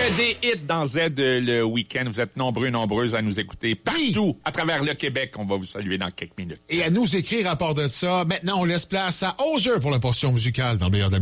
C'était des hits dans Z le week-end. Vous êtes nombreuses à nous écouter partout à travers le Québec. On va vous saluer dans quelques minutes. Et à nous écrire à part de ça. Maintenant, on laisse place à Hozier pour la portion musicale dans le meilleur de la